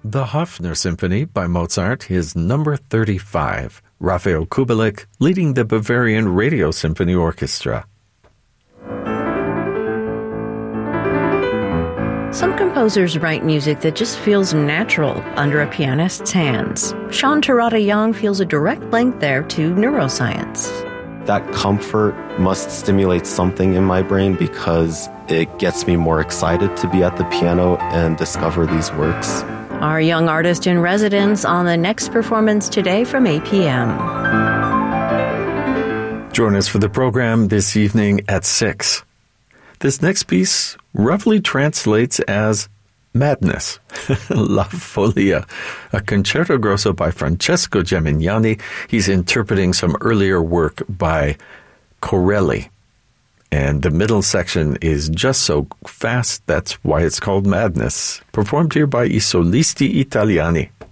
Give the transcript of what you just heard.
The Hofner Symphony by Mozart, his number 35. Raphael Kubelik leading the Bavarian Radio Symphony Orchestra. Some composers write music that just feels natural under a pianist's hands. Sean Terada Young feels a direct link there to neuroscience. That comfort must stimulate something in my brain because it gets me more excited to be at the piano and discover these works. Our young artist in residence on the next performance today from 8 p.m. Join us for the program this evening at 6. This next piece roughly translates as madness, La Follia, a concerto grosso by Francesco Gemignani. He's interpreting some earlier work by Corelli. And the middle section is just so fast, that's why it's called Madness. Performed here by I Solisti Italiani.